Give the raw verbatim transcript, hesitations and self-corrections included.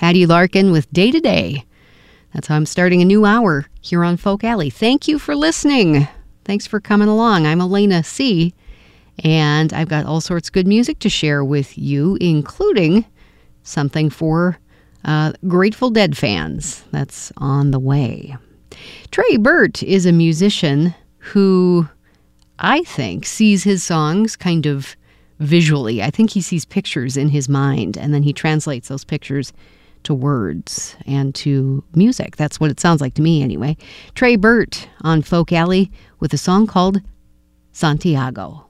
Patty Larkin with Day to Day. That's how I'm starting a new hour here on Folk Alley. Thank you for listening. Thanks for coming along. I'm Elena C., and I've got all sorts of good music to share with you, including something for uh, Grateful Dead fans. That's on the way. Trey Burt is a musician who I think sees his songs kind of visually. I think he sees pictures in his mind, and then he translates those pictures to words and to music. That's what it sounds like to me anyway. Trey Burt on Folk Alley with a song called Santiago.